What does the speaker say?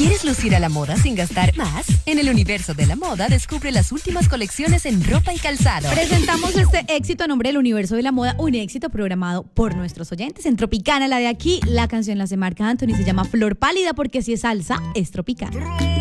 ¿Quieres lucir a la moda sin gastar más? En el universo de la moda descubre las últimas colecciones en ropa y calzado. Presentamos este éxito a nombre del universo de la moda, un éxito programado por nuestros oyentes en Tropicana, la de aquí. La canción la hace Marc Anthony, se llama Flor Pálida porque si es salsa, es Tropicana.